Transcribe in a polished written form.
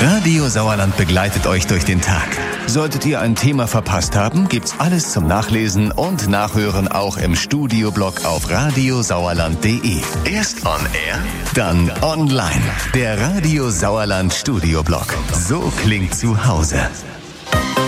Radio Sauerland begleitet euch durch den Tag. Solltet ihr ein Thema verpasst haben, gibt's alles zum Nachlesen und Nachhören auch im Studioblog auf radiosauerland.de. Erst on air, dann online. Der Radio Sauerland Studioblog. So klingt zu Hause.